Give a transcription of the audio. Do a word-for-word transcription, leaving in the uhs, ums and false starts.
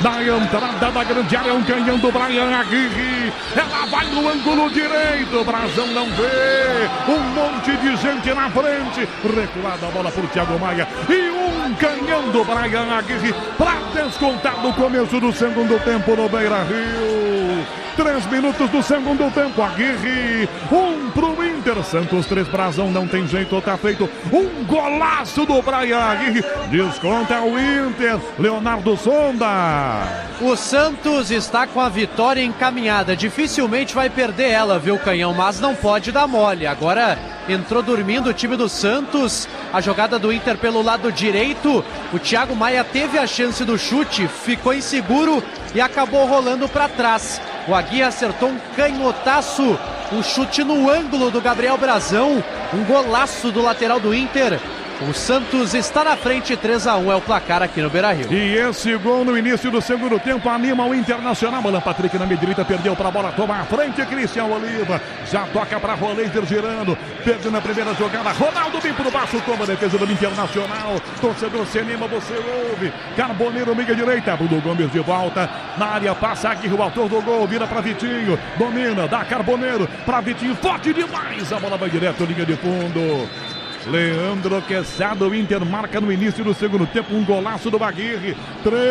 Na entrada da grande área, um canhão do Brian Aguirre. Ela vai no ângulo direito. O Brasão não vê. Um monte de gente na frente. Recuada a bola por Thiago Maia. E um canhão do Brian Aguirre para descontar no começo do segundo tempo no Beira-Rio. Três minutos do segundo tempo, Aguirre, um pro Inter, Santos três, Brasão não tem jeito, tá feito um golaço do Brian Aguirre, desconta o Inter, Leonardo Sonda. O Santos está com a vitória encaminhada, dificilmente vai perder ela, viu, Canhão, mas não pode dar mole. Agora entrou dormindo o time do Santos, a jogada do Inter pelo lado direito, o Thiago Maia teve a chance do chute, ficou inseguro e acabou rolando para trás. O Aguirre acertou um canhotaço, um chute no ângulo do Gabriel Brasão, um golaço do lateral do Inter. O Santos está na frente, três a um é o placar aqui no Beira-Rio. E esse gol no início do segundo tempo anima o Internacional. Alan Patrick na meia direita, perdeu para a bola, toma a frente, Cristian Oliva. Já toca para Roleiser girando, perde na primeira jogada. Ronaldo vem por baixo, toma a defesa do Internacional. Torcedor se anima, você ouve. Carboneiro, meia direita, Bruno Gomes de volta. Na área passa aqui o autor do gol, vira para Vitinho. Domina, dá Carboneiro para Vitinho, forte demais. A bola vai direto, linha de fundo. Leandro Quesada, o Inter marca no início do segundo tempo um golaço do Aguirre.